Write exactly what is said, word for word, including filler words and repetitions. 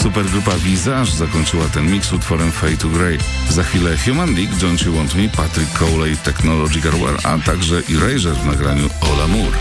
Supergrupa Visage zakończyła ten mix utworem Fade to Grey. Za chwilę Human League, Don't You Want Me, Patrick Cowley, Technological Wear, a także Erasure w nagraniu All Amour.